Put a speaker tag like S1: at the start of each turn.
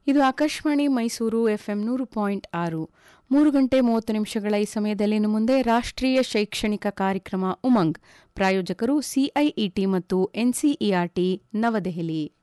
S1: ಇದು ಆಕಾಶವಾಣಿ ಮೈಸೂರು ಎಫ್ಎಂ 100.6 3 ಗಂಟೆ 30 ನಿಮಿಷಗಳ ಈ ಸಮಯದಲ್ಲಿ ಇನ್ನು ಮುಂದೆ ರಾಷ್ಟ್ರೀಯ ಶೈಕ್ಷಣಿಕ ಕಾರ್ಯಕ್ರಮ ಉಮಂಗ್ ಪ್ರಾಯೋಜಕರು ಸಿಐಇಟಿ ಮತ್ತು ಎನ್ಸಿಇಆರ್ಟಿ ನವದೆಹಲಿ.